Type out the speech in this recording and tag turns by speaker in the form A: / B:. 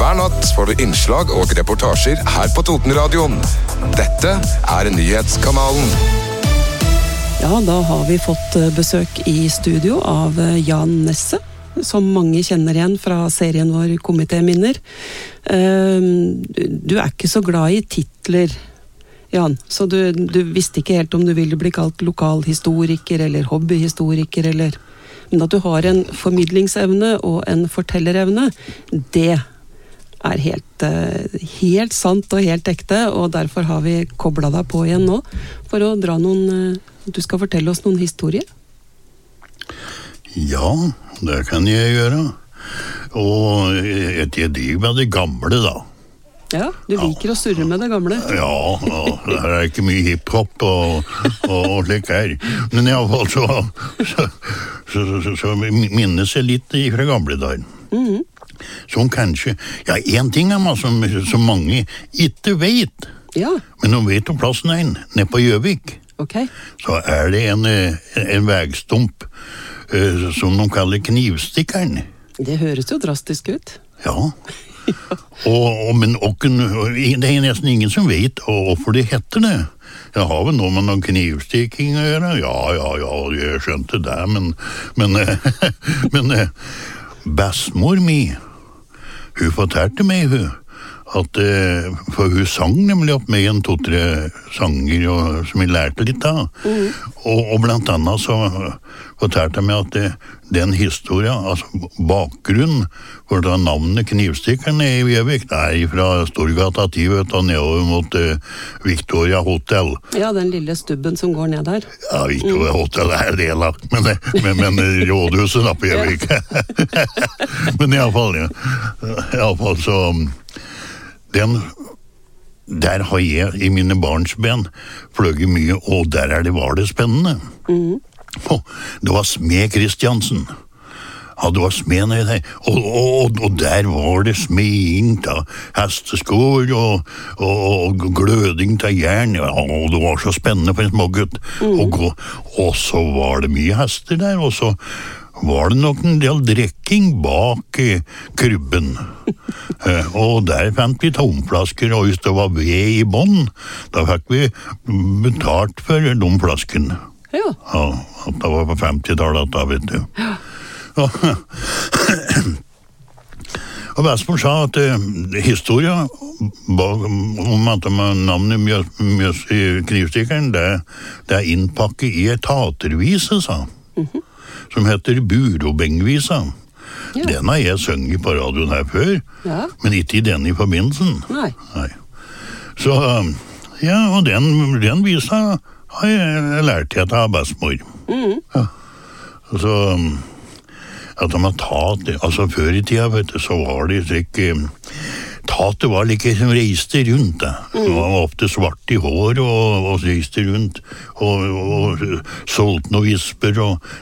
A: Hver natt får du innslag og reportasjer her på Totenradioen. Dette nyhetskanalen.
B: Ja, da har vi fått besøk i studio av Jan Nesse, som mange kjenner igjen fra serien vår Komitéminner. Du ikke så glad i titler, Jan, så du visste ikke helt om du ville bli kalt lokalhistoriker eller hobbyhistoriker, men at du har en formidlingsevne og en fortellerevne, det helt sant og helt ekte, og derfor har vi koblet deg på igjen nå, for å dra du skal fortelle oss noen historier.
C: Ja, det kan jeg gjøre. Og jeg driver med det gamle, da.
B: Ja, du liker å surre med det gamle.
C: Ja, det ikke mye hiphop og slik her. Men i alle fall så minnes jeg litt fra gamle dager. Som kanskje, ja, en ting som mange ikke vet. Ja. Men de vet om plassen nede på Gjøvik.
B: Okay.
C: Så det en vegstump som de kaller Knivstikkeren.
B: Det høres jo drastisk ut.
C: Ja. Men det nesten ingen som vet hvorfor det heter det. Jeg har vel noe med noen knivstikking å gjøre. Ja, jeg skjønte det, men bestmor mi, hun fortalte meg at for hun sang nemlig opp med 2-3 sanger som jeg lærte litt av. Og blant annet så fortalte jeg meg at den historien, altså bakgrunnen for da navnet Knivstikkerne i Gjøvik, det fra Storgata 10 og nedover mot Victoria Hotel.
B: Ja, den lille stubben som går ned der.
C: Ja, Victoria Hotel delagt, men rådhuset da på Gjøvik. Men i alle fall så der har jeg i mine barnsben fløget mye, og der var det spennende. Det var Smed Kristiansen. Ja, det var smed nede der. Og der var det smeding av hesteskår og gløding av jern. Ja, og det var så spennende for en smågutt. Og så var det mye hester der, og så var det nok en del drekking bak krybben. Og der fant vi tomflasker, og hvis det var ved i bånd, da fikk vi betalt for de flaskene. Ja, det var på 50-tallet da, vet du. Ja. Og Vestmor sa at historien om at navnet Mjøs i Knivstikkeren, det innpakket i et teatervise, sa som heter Burobengvisa. Ja. Den har jeg sunget på radioen her før, men ikke i den i forbindelsen. Nei. Så, ja, og den visa har jeg lært til av Vestmor. Ja. Så at de har tatt, altså før i tida, vet du, så var det ikke tatet var like som reiste rundt det. Det var ofte svart i hår og reiste rundt og solgte noen visper, og